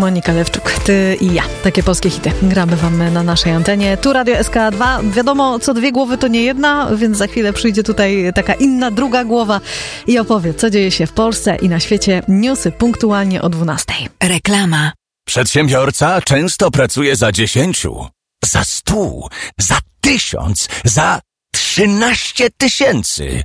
Monika Lewczuk, ty i ja. Takie polskie hity gramy wam na naszej antenie. Tu Radio SK2. Wiadomo, co dwie głowy to nie jedna, więc za chwilę przyjdzie tutaj taka inna, druga głowa i opowie, co dzieje się w Polsce i na świecie. Newsy punktualnie o 12:00. Reklama. Przedsiębiorca często pracuje za 10, za 100, za 1000, za 13 tysięcy.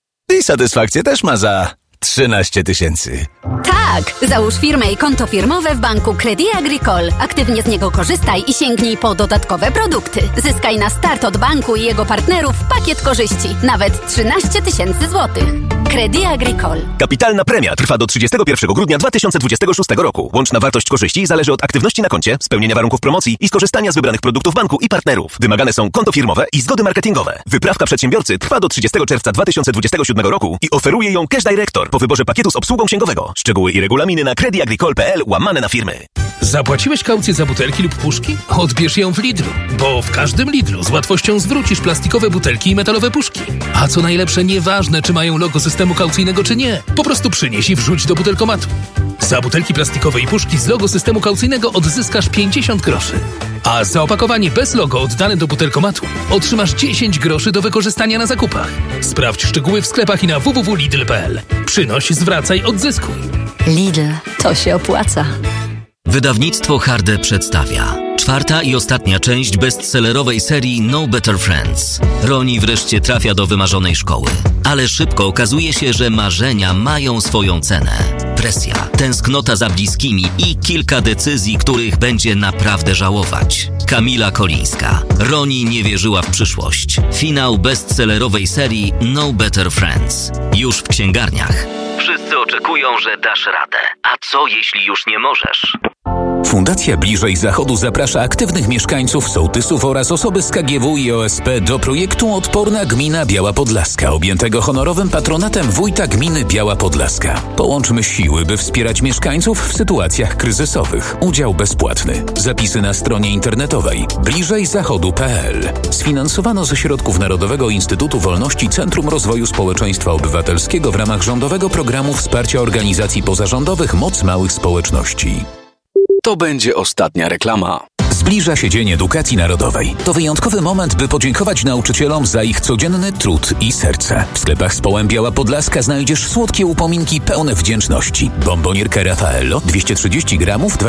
I satysfakcję też ma za 13 tysięcy. Tak! Załóż firmę i konto firmowe w banku Crédit Agricole. Aktywnie z niego korzystaj i sięgnij po dodatkowe produkty. Zyskaj na start od banku i jego partnerów pakiet korzyści. Nawet 13 tysięcy złotych. Crédit Agricole. Kapitalna premia trwa do 31 grudnia 2026 roku. Łączna wartość korzyści zależy od aktywności na koncie, spełnienia warunków promocji i skorzystania z wybranych produktów banku i partnerów. Wymagane są konto firmowe i zgody marketingowe. Wyprawka przedsiębiorcy trwa do 30 czerwca 2027 roku i oferuje ją Cash Director po wyborze pakietu z obsługą księgowego. Szczegóły i regulaminy na creditagricole.pl/firmy. Zapłaciłeś kaucję za butelki lub puszki? Odbierz ją w Lidlu, bo w każdym Lidlu z łatwością zwrócisz plastikowe butelki i metalowe puszki. A co najlepsze, nieważne czy mają logo systemu kaucyjnego czy nie, po prostu przynieś i wrzuć do butelkomatu. Za butelki plastikowe i puszki z logo systemu kaucyjnego odzyskasz 50 groszy. A za opakowanie bez logo oddane do butelkomatu otrzymasz 10 groszy do wykorzystania na zakupach. Sprawdź szczegóły w sklepach i na www.lidl.pl. Przynoś, zwracaj, odzyskuj. Lidl. To się opłaca. Wydawnictwo Harde przedstawia 4. i ostatnia część bestsellerowej serii No Better Friends. Roni wreszcie trafia do wymarzonej szkoły. Ale szybko okazuje się, że marzenia mają swoją cenę. Presja, tęsknota za bliskimi i kilka decyzji, których będzie naprawdę żałować. Kamila Kolińska. Roni nie wierzyła w przyszłość. Finał bestsellerowej serii No Better Friends. Już w księgarniach. Wszyscy oczekują, że dasz radę. A co jeśli już nie możesz? Fundacja Bliżej Zachodu zaprasza aktywnych mieszkańców, sołtysów oraz osoby z KGW i OSP do projektu Odporna Gmina Biała Podlaska, objętego honorowym patronatem wójta gminy Biała Podlaska. Połączmy siły, by wspierać mieszkańców w sytuacjach kryzysowych. Udział bezpłatny. Zapisy na stronie internetowej bliżejzachodu.pl. Sfinansowano ze środków Narodowego Instytutu Wolności Centrum Rozwoju Społeczeństwa Obywatelskiego w ramach rządowego programu wsparcia organizacji pozarządowych Moc Małych Społeczności. To będzie ostatnia reklama. Zbliża się Dzień Edukacji Narodowej. To wyjątkowy moment, by podziękować nauczycielom za ich codzienny trud i serce. W sklepach z Połem Biała Podlaska znajdziesz słodkie upominki pełne wdzięczności. Bombonierkę Raffaello 230 gramów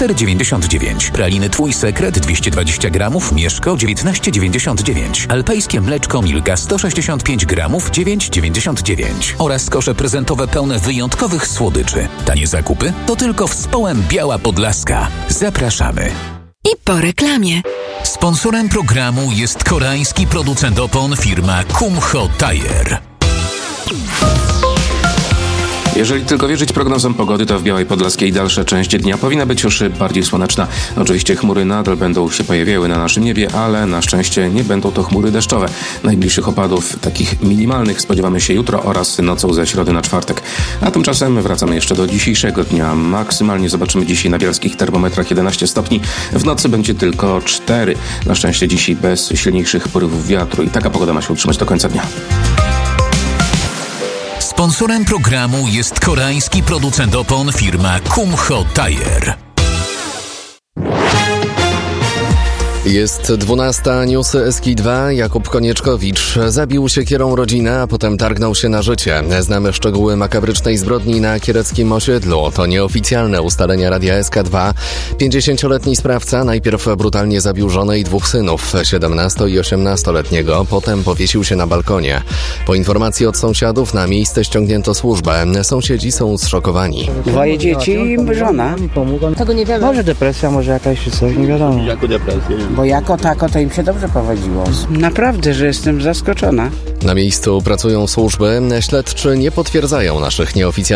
24,99. Praliny Twój Sekret 220 gramów Mieszko 19,99. Alpejskie mleczko Milka 165 gramów 9,99. Oraz kosze prezentowe pełne wyjątkowych słodyczy. Tanie zakupy to tylko w Połem Biała Podlaska. Zapraszamy. I po reklamie. Sponsorem programu jest koreański producent opon firma Kumho Tire. Jeżeli tylko wierzyć prognozom pogody, to w Białej Podlaskiej dalsza część dnia powinna być już bardziej słoneczna. Oczywiście chmury nadal będą się pojawiały na naszym niebie, ale na szczęście nie będą to chmury deszczowe. Najbliższych opadów, takich minimalnych, spodziewamy się jutro oraz nocą ze środy na czwartek. A tymczasem wracamy jeszcze do dzisiejszego dnia. Maksymalnie zobaczymy dzisiaj na bielskich termometrach 11 stopni. W nocy będzie tylko 4. Na szczęście dzisiaj bez silniejszych porywów wiatru i taka pogoda ma się utrzymać do końca dnia. Sponsorem programu jest koreański producent opon firma Kumho Tire. Jest 12, newsy SK2. Jakub Konieczkowicz zabił siekierą rodzinę, a potem targnął się na życie. Znamy szczegóły makabrycznej zbrodni na kiereckim osiedlu. To nieoficjalne ustalenia Radia SK2. 50-letni sprawca najpierw brutalnie zabił żonę i 2 synów, 17- i 18-letniego, potem powiesił się na balkonie. Po informacji od sąsiadów na miejsce ściągnięto służbę. Sąsiedzi są zszokowani. 2 dzieci i żona. Tego nie wiemy. Może depresja, może jakaś coś, nie wiadomo. Jako depresja. Bo jako tako to im się dobrze prowadziło. Naprawdę, że jestem zaskoczona. Na miejscu pracują służby. Śledczy nie potwierdzają naszych nieoficjalnych